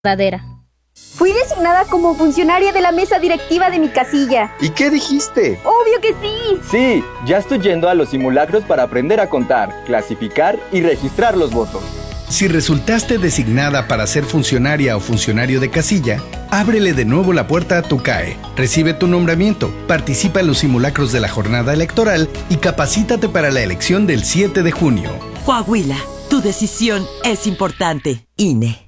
verdadera. Fui designada como funcionaria de la mesa directiva de mi casilla. ¿Y qué dijiste? ¡Obvio que sí! Sí, ya estoy yendo a los simulacros para aprender a contar, clasificar y registrar los votos. Si resultaste designada para ser funcionaria o funcionario de casilla, ábrele de nuevo la puerta a tu CAE, recibe tu nombramiento, participa en los simulacros de la jornada electoral y capacítate para la elección del 7 de junio. Coahuila, tu decisión es importante. INE.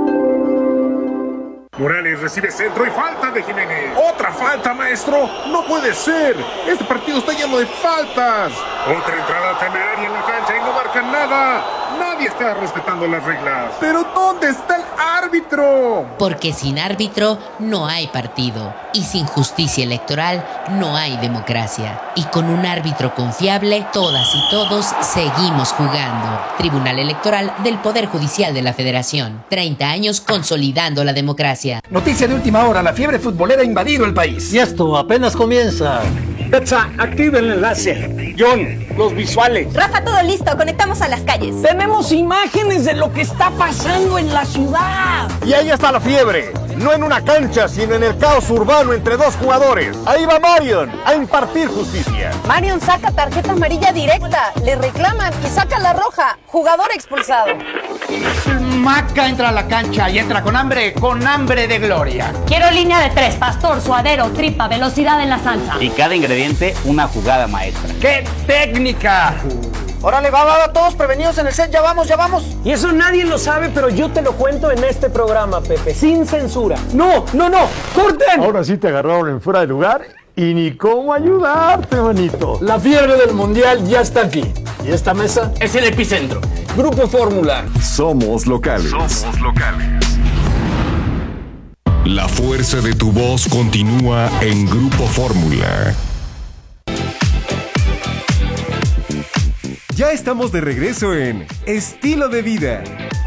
Morales recibe centro y falta de Jiménez. ¡Otra falta, maestro! ¡No puede ser! Este partido está lleno de faltas. Otra entrada temeraria en la cancha y no marcan nada. Nadie está respetando las reglas. ¿Pero dónde está el árbitro? Porque sin árbitro no hay partido. Y sin justicia electoral no hay democracia. Y con un árbitro confiable, todas y todos seguimos jugando. Tribunal Electoral del Poder Judicial de la Federación. 30 años consolidando la democracia. Noticia de última hora, la fiebre futbolera ha invadido el país. Y esto apenas comienza. Petsa, activa el enlace. John, los visuales. Rafa, todo listo, conectamos a las calles. Tenemos imágenes de lo que está pasando en la ciudad. Y ahí está la fiebre. No en una cancha, sino en el caos urbano entre dos jugadores. Ahí va Marion a impartir justicia. Marion saca tarjeta amarilla directa, le reclaman y saca la roja. Jugador expulsado. Maca entra a la cancha y entra con hambre de gloria. Quiero línea de 3, pastor, suadero, tripa, velocidad en la salsa. Y cada ingrediente una jugada maestra. ¡Qué técnica! Órale, va, todos prevenidos en el set, ya vamos. Y eso nadie lo sabe, pero yo te lo cuento en este programa, Pepe, sin censura. ¡No! ¡Corten! Ahora sí te agarraron en fuera de lugar y ni cómo ayudarte, manito. La fiebre del mundial ya está aquí. Y esta mesa es el epicentro. Grupo Fórmula. Somos locales. La fuerza de tu voz continúa en Grupo Fórmula. Ya estamos de regreso en Estilo de Vida.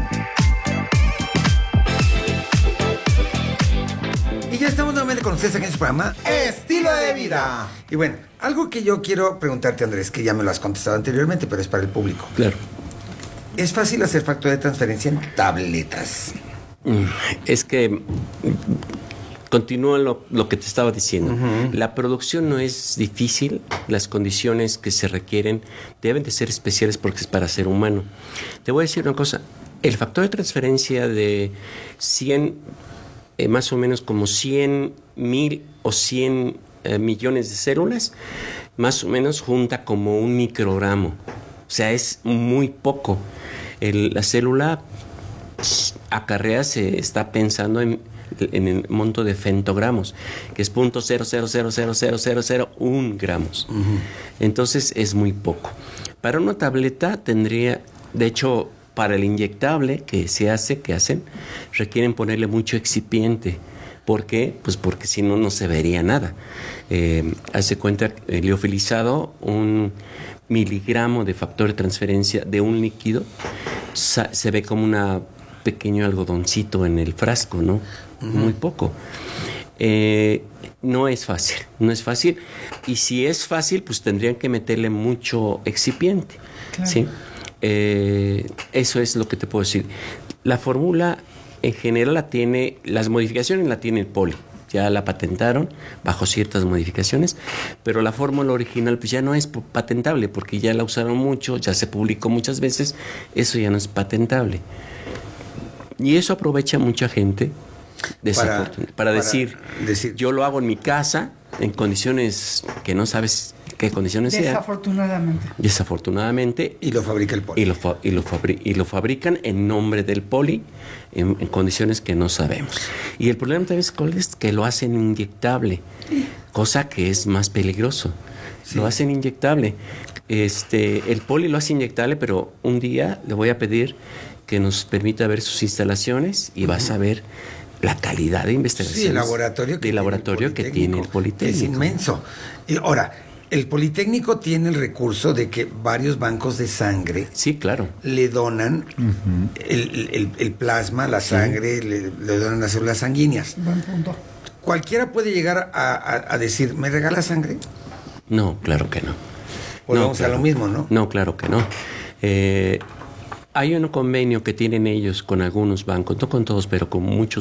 Y ya estamos nuevamente con ustedes aquí en su programa Estilo de Vida. Y bueno, algo que yo quiero preguntarte, Andrés, que ya me lo has contestado anteriormente, pero es para el público. Claro. ¿Es fácil hacer factura de transferencia en tabletas? Es que continúa lo que te estaba diciendo. La producción no es difícil, las condiciones que se requieren deben de ser especiales porque es para ser humano. Te voy a decir una cosa, el factor de transferencia de 100, más o menos como 100,000 o 100 millones de células, más o menos junta como un microgramo. O sea, es muy poco. La célula acarrea, se está pensando en el monto de femtogramos, que es 0.00000001 gramos. Entonces es muy poco. Para una tableta tendría, de hecho, para el inyectable que hacen, requieren ponerle mucho excipiente. ¿Por qué? Pues porque si no, no se vería nada. Hace cuenta, liofilizado, 1 miligramo de factor de transferencia de un líquido, se ve como un pequeño algodoncito en el frasco, ¿no? Muy poco. No es fácil. Y si es fácil, pues tendrían que meterle mucho excipiente. Claro. ¿Sí? Eso es lo que te puedo decir. La fórmula en general las modificaciones la tiene el Poli. Ya la patentaron bajo ciertas modificaciones, pero la fórmula original pues ya no es patentable porque ya la usaron mucho, ya se publicó muchas veces, eso ya no es patentable. Y eso aprovecha mucha gente para decir, yo lo hago en mi casa en condiciones que no sabes qué condiciones sean. Desafortunadamente. Y lo fabrica el Poli. Y lo fabrican en nombre del Poli en condiciones que no sabemos. Y el problema también es que lo hacen inyectable, cosa que es más peligroso. Sí. Lo hacen inyectable. El Poli lo hace inyectable, pero un día le voy a pedir que nos permita ver sus instalaciones y vas a ver la calidad de investigación. Sí, el laboratorio que tiene el Politécnico. Es inmenso. Y ahora, el Politécnico tiene el recurso de que varios bancos de sangre, sí, claro, le donan el plasma, la sangre, le donan las células sanguíneas. Buen punto. ¿Cualquiera puede llegar a decir, ¿me regala sangre? No, claro que no. Volvemos a lo mismo, ¿no? No, claro que no. Hay un convenio que tienen ellos con algunos bancos, no con todos, pero con muchos